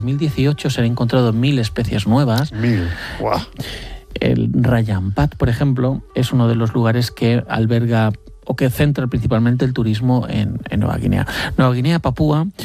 2018 se han encontrado 1.000 especies nuevas. 1000, ¡guau! El Rayampat, por ejemplo, es uno de los lugares que alberga o que centra principalmente el turismo en Nueva Guinea. Nueva Guinea, Papúa